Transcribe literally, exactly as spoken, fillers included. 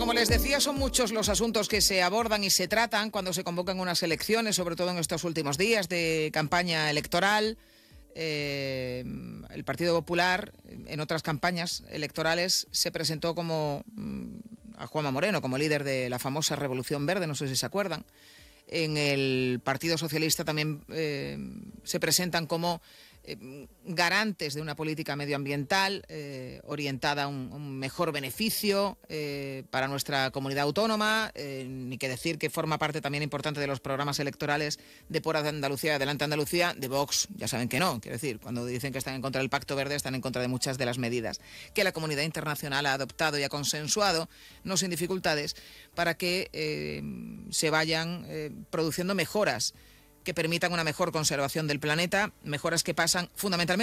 como les decía, son muchos los asuntos que se abordan y se tratan cuando se convocan unas elecciones, sobre todo en estos últimos días de campaña electoral. Eh, el Partido Popular, en otras campañas electorales, se presentó como a Juanma Moreno, como líder de la famosa Revolución Verde, no sé si se acuerdan. En el Partido Socialista también eh, se presentan como eh, garantes de una política medioambiental eh, orientada a un, un mejor beneficio eh, para nuestra comunidad autónoma, eh, ni que decir que forma parte también importante de los programas electorales de Por Andalucía, Adelante Andalucía, de Vox. Ya saben que no, quiero decir, cuando dicen que están en contra del Pacto Verde, están en contra de muchas de las medidas que la comunidad internacional ha adoptado y ha consensuado, no sin dificultades, para que eh, se vayan eh, produciendo mejoras que permitan una mejor conservación del planeta, mejoras que pasan fundamentalmente